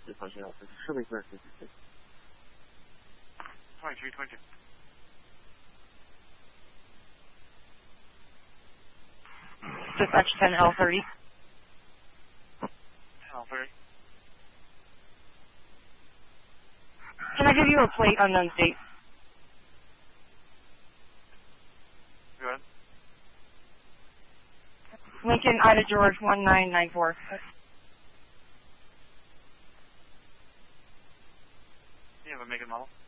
方向，设备分是 2320. Dispatch 10L30. 10L30. Can I give you a plate unknown state? Go ahead. Lincoln, Ida George, 1994. Do you have a make and model?